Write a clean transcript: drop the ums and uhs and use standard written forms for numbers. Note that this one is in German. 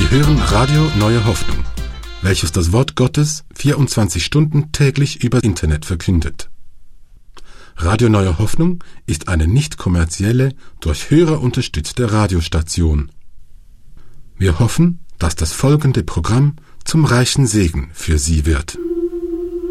Sie hören Radio Neue Hoffnung, welches das Wort Gottes 24 Stunden täglich über Internet verkündet. Radio Neue Hoffnung ist eine nicht kommerzielle, durch Hörer unterstützte Radiostation. Wir hoffen, dass das folgende Programm zum reichen Segen für Sie wird.